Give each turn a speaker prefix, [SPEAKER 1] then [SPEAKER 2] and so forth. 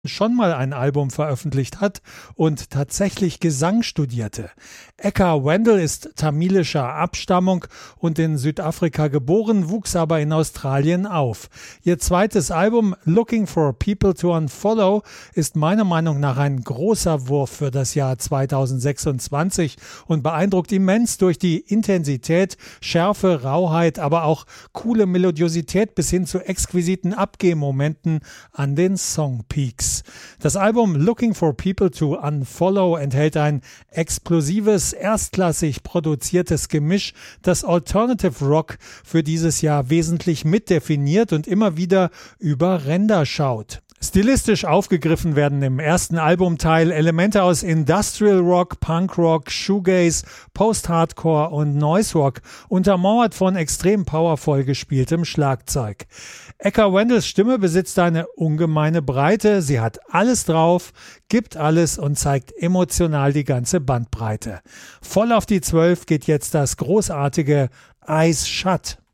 [SPEAKER 1] schon mal ein Album veröffentlicht hat und tatsächlich Gesang studierte. Eka Wendell ist tamilischer Abstammung und in Südafrika geboren, wuchs aber in Australien auf. Ihr zweites Album Looking for People to Unfollow ist meiner Meinung nach ein großer Wurf für das Jahr 2026 und beeindruckt immens durch die Intensität, Schärfe, Rauheit, aber auch coole Melodiosität bis hin zu exquisiten Abgehmomenten an den Songpeaks. Das Album Looking for People to Unfollow enthält ein explosives, erstklassig produziertes Gemisch, das Alternative Rock für dieses Jahr wesentlich mitdefiniert und immer wieder über Ränder schaut. Stilistisch aufgegriffen werden im ersten Albumteil Elemente aus Industrial Rock, Punk Rock, Shoegaze, Post-Hardcore und Noise Rock, untermauert von extrem powervoll gespieltem Schlagzeug. Eka Wendells Stimme besitzt eine ungemeine Breite, sie hat alles drauf, gibt alles und zeigt emotional die ganze Bandbreite. Voll auf die 12 geht jetzt das großartige Eyes Shut.